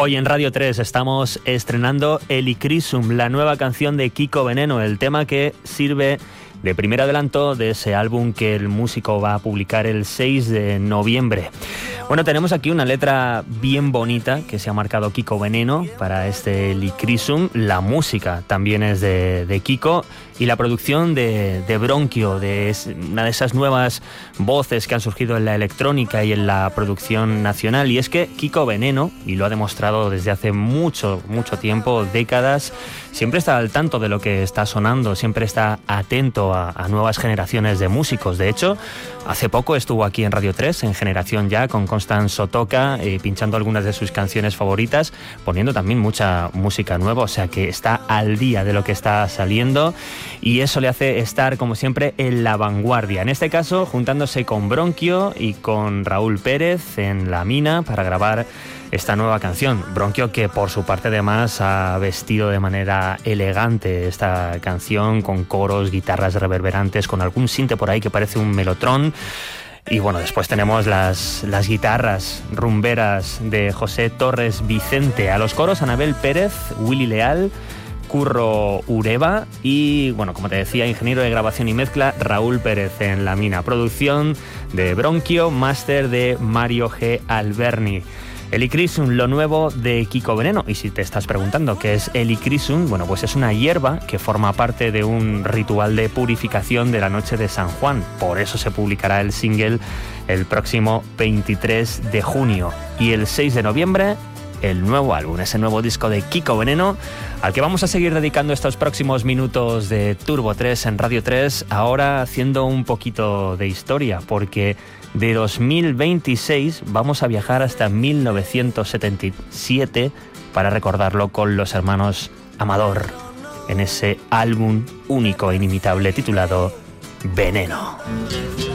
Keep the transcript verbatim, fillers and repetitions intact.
Hoy en Radio tres estamos estrenando Helichrysum, la nueva canción de Kiko Veneno, el tema que sirve de primer adelanto de ese álbum que el músico va a publicar el seis de noviembre. Bueno, tenemos aquí una letra bien bonita que se ha marcado Kiko Veneno para este Helichrysum. La música también es de, de Kiko y la producción de, de Bronquio, de una de esas nuevas voces que han surgido en la electrónica y en la producción nacional. Y es que Kiko Veneno, y lo ha demostrado desde hace mucho, mucho tiempo, décadas, siempre está al tanto de lo que está sonando, siempre está atento a, a nuevas generaciones de músicos. De hecho, hace poco estuvo aquí en Radio tres, en Generación Ya, con Constance Sotoca, eh, pinchando algunas de sus canciones favoritas, poniendo también mucha música nueva, o sea que está al día de lo que está saliendo y eso le hace estar, como siempre, en la vanguardia. En este caso, juntándose con Bronquio y con Raúl Pérez en La Mina para grabar esta nueva canción. Bronquio, que por su parte además ha vestido de manera elegante esta canción, con coros, guitarras reverberantes, con algún sinte por ahí que parece un melotrón. Y bueno, después tenemos las, las guitarras rumberas de José Torres Vicente. A los coros, Anabel Pérez, Willy Leal, Curro Ureva y, bueno, como te decía, ingeniero de grabación y mezcla Raúl Pérez en La Mina. Producción de Bronquio, máster de Mario G. Alberni. Helichrysum, lo nuevo de Kiko Veneno. Y si te estás preguntando qué es Helichrysum, bueno, pues es una hierba que forma parte de un ritual de purificación de la noche de San Juan. Por eso se publicará el single el próximo veintitrés de junio. Y el seis de noviembre, el nuevo álbum, ese nuevo disco de Kiko Veneno, al que vamos a seguir dedicando estos próximos minutos de Turbo tres en Radio tres, ahora haciendo un poquito de historia, porque de dos mil veintiséis vamos a viajar hasta mil novecientos setenta y siete para recordarlo con los hermanos Amador en ese álbum único e inimitable titulado Veneno.